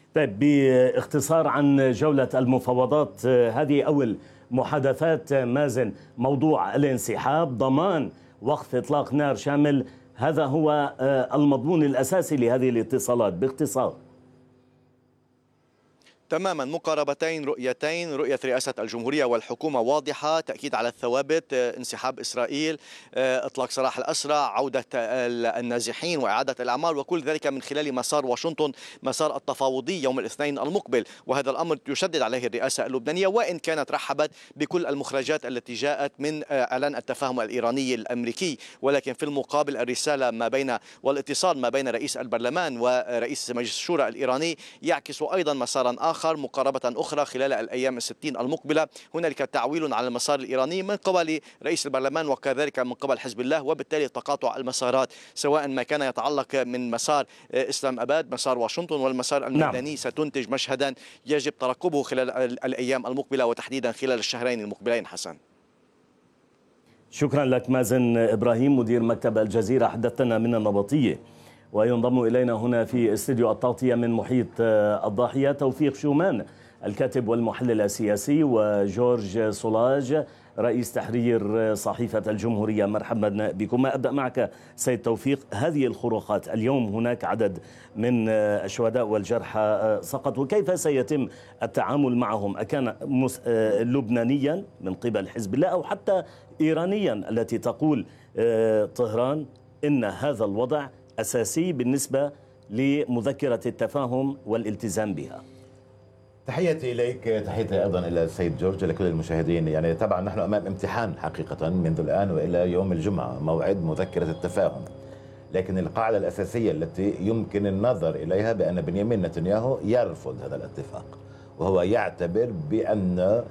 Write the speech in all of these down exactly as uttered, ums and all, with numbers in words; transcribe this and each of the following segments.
طيب، باختصار عن جولة المفاوضات، هذه أول محادثات مازن، موضوع الانسحاب، ضمان وقف إطلاق نار شامل، هذا هو المضمون الأساسي لهذه الاتصالات باختصار. تماما، مقاربتين، رؤيتين، رؤية رئاسة الجمهورية والحكومة واضحة، تأكيد على الثوابت، انسحاب إسرائيل، إطلاق سراح الأسرى، عودة النازحين وإعادة الأعمال، وكل ذلك من خلال مسار واشنطن، مسار التفاوضي يوم الاثنين المقبل. وهذا الأمر يشدد عليه الرئاسة اللبنانية، وإن كانت رحبت بكل المخرجات التي جاءت من إعلان التفاهم الإيراني الأمريكي، ولكن في المقابل الرسالة ما بين والاتصال ما بين رئيس البرلمان ورئيس مجلس الشورى الإيراني يعكس أيضا مسارا آخر، مقاربة أخرى خلال الأيام الستين المقبلة. هنالك تعويل على المسار الإيراني من قبل رئيس البرلمان وكذلك من قبل حزب الله، وبالتالي تقاطع المسارات سواء ما كان يتعلق من مسار إسلام أباد، مسار واشنطن، والمسار الميداني نعم. ستنتج مشهدا يجب ترقبه خلال الأيام المقبلة وتحديدا خلال الشهرين المقبلين. حسن، شكرا لك مازن إبراهيم، مدير مكتب الجزيرة، حدثنا من النبطية. وينضم إلينا هنا في استديو التغطية من محيط الضاحية توفيق شومان، الكاتب والمحلل السياسي، وجورج سولاج، رئيس تحرير صحيفة الجمهورية. مرحبا بكم. أبدأ معك سيد توفيق، هذه الخروقات اليوم هناك عدد من الشهداء والجرحى سقطوا، كيف سيتم التعامل معهم؟ أكان لبنانيا من قبل حزب الله أو حتى إيرانيا التي تقول طهران إن هذا الوضع أساسي بالنسبة لمذكرة التفاهم والالتزام بها؟ تحياتي إليك، تحياتي أيضا إلى السيد جورج، لكل المشاهدين. يعني طبعا نحن أمام امتحان حقيقة منذ الآن وإلى يوم الجمعة، موعد مذكرة التفاهم. لكن القاعدة الأساسية التي يمكن النظر إليها بأن بنيامين نتنياهو يرفض هذا الاتفاق، وهو يعتبر بأن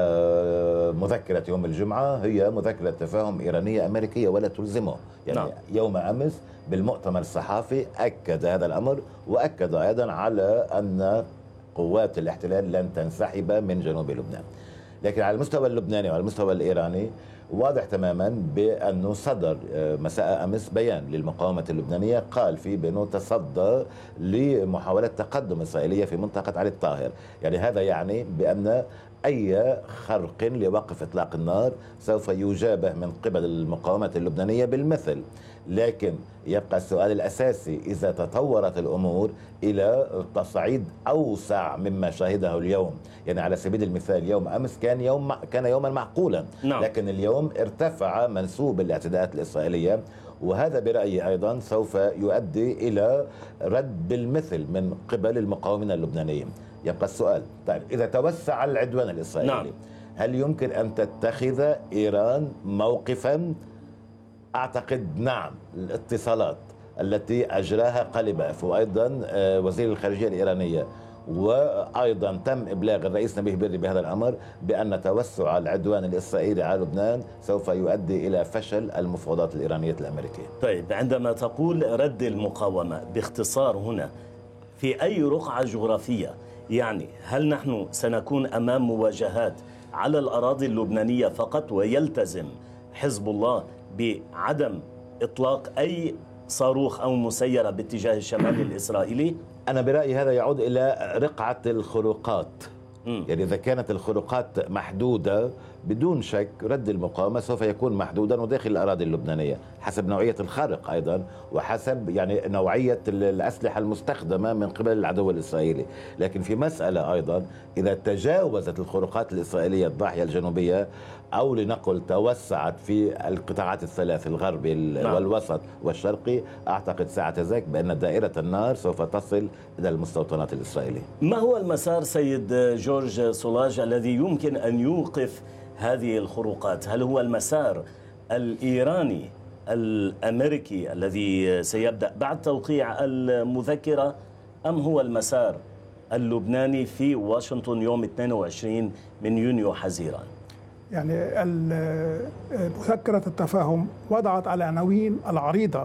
مذكرة يوم الجمعة هي مذكرة تفاهم إيرانية أمريكية ولا تلزمه. يعني نعم. يوم أمس بالمؤتمر الصحفي أكد هذا الأمر، وأكد أيضا على أن قوات الاحتلال لن تنسحب من جنوب لبنان. لكن على المستوى اللبناني وعلى المستوى الإيراني واضح تماما بأنه صدر مساء أمس بيان للمقاومة اللبنانية قال فيه بأنه تصدى لمحاولة تقدم إسرائيلية في منطقة علي الطاهر. يعني هذا يعني بأن أي خرق لوقف إطلاق النار سوف يجابه من قبل المقاومة اللبنانية بالمثل. لكن يبقى السؤال الأساسي، إذا تطورت الأمور إلى تصعيد أوسع مما شاهده اليوم، يعني على سبيل المثال يوم أمس كان يوم كان يوما معقولا، نعم. لكن اليوم ارتفع منسوب الاعتداءات الإسرائيلية، وهذا برأيي أيضا سوف يؤدي إلى رد بالمثل من قبل المقاومين اللبنانيين. يبقى السؤال، طيب إذا توسع العدوان الإسرائيلي نعم. هل يمكن أن تتخذ إيران موقفا؟ أعتقد نعم. الاتصالات التي أجراها قليباف وأيضا وزير الخارجية الإيرانية، وأيضا تم إبلاغ الرئيس نبيه بري بهذا الأمر بأن توسع العدوان الإسرائيلي على لبنان سوف يؤدي إلى فشل المفاوضات الإيرانية الأمريكية. طيب، عندما تقول رد المقاومة باختصار هنا في أي رقعة جغرافية؟ يعني هل نحن سنكون أمام مواجهات على الأراضي اللبنانية فقط ويلتزم حزب الله بعدم إطلاق أي صاروخ أو مسيرة باتجاه الشمال الإسرائيلي؟ أنا برأيي هذا يعود إلى رقعة الخروقات. م. يعني إذا كانت الخروقات محدودة بدون شك رد المقاومة سوف يكون محدودا وداخل الأراضي اللبنانية حسب نوعية الخارق أيضا، وحسب يعني نوعية الأسلحة المستخدمة من قبل العدو الإسرائيلي. لكن في مسألة أيضا، إذا تجاوزت الخروقات الإسرائيلية الضاحية الجنوبية أو لنقل توسعت في القطاعات الثلاث الغربي نعم. والوسط والشرقي، أعتقد ساعة ذاك بأن دائرة النار سوف تصل إلى المستوطنات الإسرائيلية. ما هو المسار سيد جورج سولاج الذي يمكن أن يوقف هذه الخروقات؟ هل هو المسار الإيراني الأمريكي الذي سيبدأ بعد توقيع المذكرة، أم هو المسار اللبناني في واشنطن يوم اثنين وعشرين من يونيو حزيران؟ يعني مذكرة التفاهم وضعت على عناوين العريضة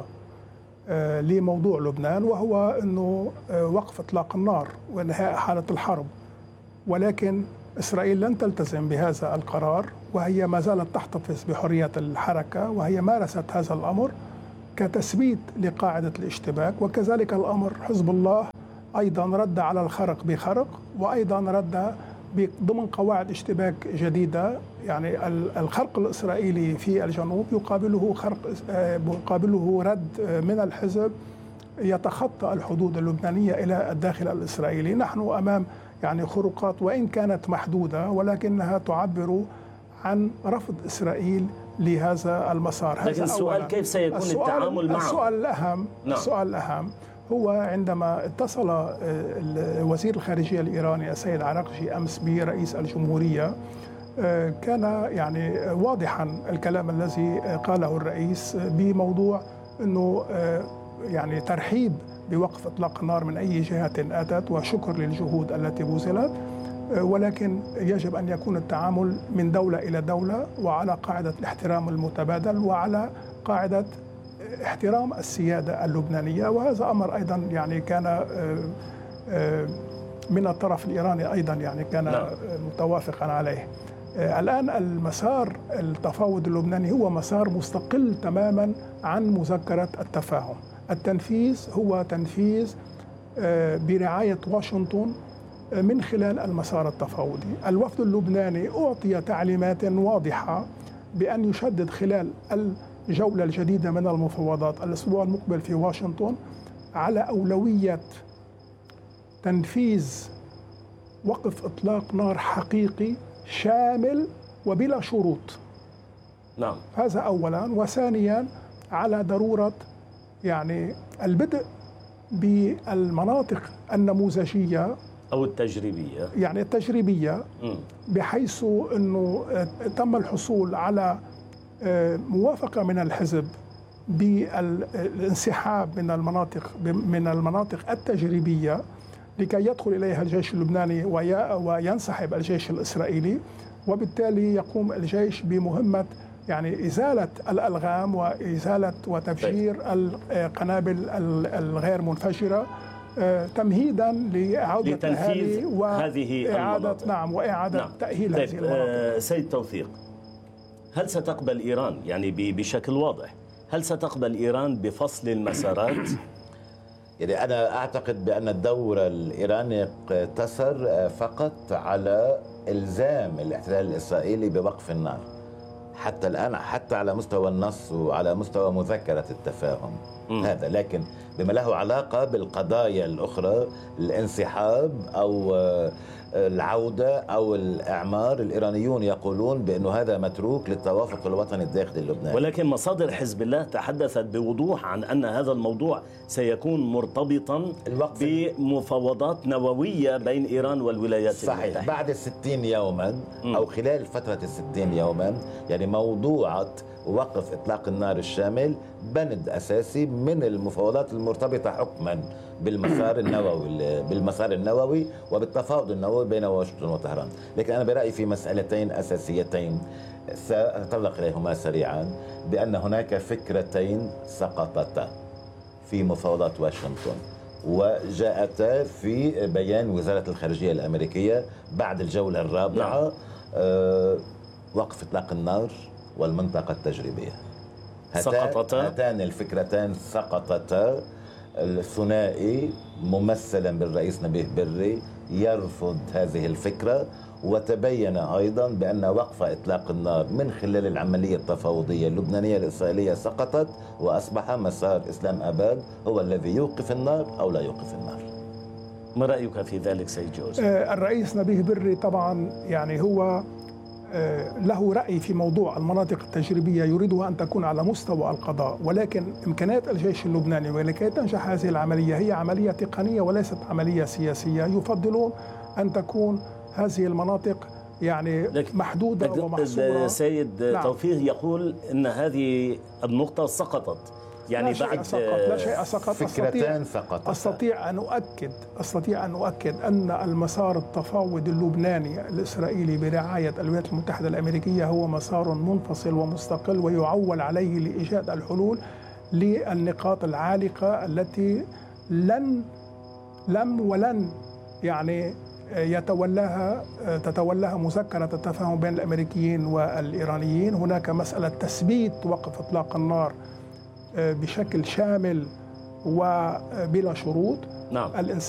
لموضوع لبنان، وهو أنه وقف إطلاق النار وإنهاء حالة الحرب، ولكن إسرائيل لن تلتزم بهذا القرار، وهي ما زالت تحتفظ بحرية الحركة، وهي مارست هذا الأمر كتثبيت لقاعدة الاشتباك. وكذلك الأمر حزب الله أيضا رد على الخرق بخرق، وأيضا رد ضمن قواعد اشتباك جديدة. يعني الخرق الإسرائيلي في الجنوب يقابله خرق يقابله رد من الحزب يتخطى الحدود اللبنانية إلى الداخل الإسرائيلي. نحن أمام يعني خروقات وإن كانت محدودة، ولكنها تعبر عن رفض إسرائيل لهذا المسار. لكن السؤال كيف سيكون السؤال التعامل معه؟ السؤال الأهم نعم. السؤال الأهم هو عندما اتصل وزير الخارجية الإيراني السيد عراقجي أمس برئيس الجمهورية، كان يعني واضحا الكلام الذي قاله الرئيس بموضوع أنه يعني ترحيب بوقف إطلاق النار من أي جهة آتت، وشكر للجهود التي بذلت، ولكن يجب أن يكون التعامل من دولة إلى دولة وعلى قاعدة الاحترام المتبادل وعلى قاعدة احترام السيادة اللبنانية. وهذا أمر أيضا يعني كان من الطرف الإيراني أيضا يعني كان متوافقا عليه. الآن المسار التفاوض اللبناني هو مسار مستقل تماما عن مذكرة التفاهم. التنفيذ هو تنفيذ برعاية واشنطن من خلال المسار التفاوضي. الوفد اللبناني أعطي تعليمات واضحة بأن يشدد خلال الجولة الجديدة من المفاوضات الأسبوع المقبل في واشنطن على أولوية تنفيذ وقف إطلاق نار حقيقي شامل وبلا شروط. نعم. هذا أولا. وثانيا على ضرورة يعني البدء بالمناطق النموذجية أو التجريبية، يعني التجريبية، م. بحيث أنه تم الحصول على موافقة من الحزب بالانسحاب من المناطق من المناطق التجريبية لكي يدخل إليها الجيش اللبناني وينسحب الجيش الإسرائيلي، وبالتالي يقوم الجيش بمهمة يعني إزالة الألغام وإزالة وتفجير القنابل الغير منفجرة تمهيدا لإعادة لتنفيذ هذه المناطق. نعم، وإعادة نعم. تأهيل هذه المناطق. سيد توفيق، هل ستقبل إيران يعني بشكل واضح هل ستقبل إيران بفصل المسارات؟ يعني أنا أعتقد بأن الدور الإيراني اقتصر فقط على إلزام الاحتلال الإسرائيلي بوقف النار حتى الآن، حتى على مستوى النص وعلى مستوى مذكرة التفاهم م. هذا، لكن بما له علاقة بالقضايا الأخرى، الانسحاب أو العودة أو الإعمار، الإيرانيون يقولون بأنه هذا متروك للتوافق الوطني الداخلي اللبناني. ولكن مصادر حزب الله تحدثت بوضوح عن أن هذا الموضوع سيكون مرتبطا بمفاوضات نووية بين إيران والولايات صحيح المتحدة. بعد الستين يوما أو خلال فترة الستين يوما، يعني موضوعة وقف إطلاق النار الشامل بند أساسي من المفاوضات المرتبطة حكما بالمسار النووي بالمسار النووي وبالتفاوض النووي بين واشنطن وطهران. لكن أنا برأيي في مسألتين أساسيتين سأتطرق إليهما سريعا، بأن هناك فكرتين سقطتا في مفاوضات واشنطن وجاءتا في بيان وزارة الخارجية الأمريكية بعد الجولة الرابعة. أه وقف إطلاق النار والمنطقة التجريبية سقطتا. هاتان الفكرتان سقطتا. الثنائي ممثلا بالرئيس نبيه بري يرفض هذه الفكرة، وتبين أيضا بأن وقف إطلاق النار من خلال العملية التفاوضية اللبنانية الإسرائيلية سقطت، وأصبح مسار إسلام أباد هو الذي يوقف النار أو لا يوقف النار. ما رأيك في ذلك سيد جوز؟ آه الرئيس نبيه بري طبعا يعني هو له رأي في موضوع المناطق التجريبية يريدها أن تكون على مستوى القضاء، ولكن إمكانيات الجيش اللبناني ولكي تنجح هذه العملية هي عملية تقنية وليست عملية سياسية. يفضلون أن تكون هذه المناطق يعني محدودة ومحصورة. سيد نعم. توفيق يقول أن هذه النقطة سقطت، يعني لا بعد شيء سقط. لا شيء سقط. فكرتان سقطت. أستطيع أن أؤكد أستطيع أن أؤكد أن المسار التفاوض اللبناني الإسرائيلي برعاية الولايات المتحدة الأمريكية هو مسار منفصل ومستقل، ويعول عليه لإيجاد الحلول للنقاط العالقة التي لن لم ولن يعني يتولاها تتولاها مذكرة التفاهم بين الأمريكيين والإيرانيين. هناك مسألة تثبيت وقف إطلاق النار بشكل شامل وبلا شروط. نعم.